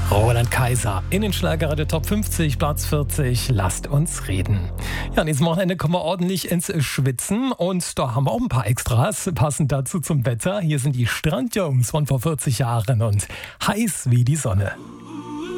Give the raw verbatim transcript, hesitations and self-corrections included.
Roland Kaiser in den Schlagerradio Top fünfzig, Platz vierzig. Lasst uns reden. Ja, an diesem Wochenende kommen wir ordentlich ins Schwitzen und da haben wir auch ein paar Extras passend dazu zum Wetter. Hier sind die Strandjungs von vor vierzig Jahren und heiß wie die Sonne.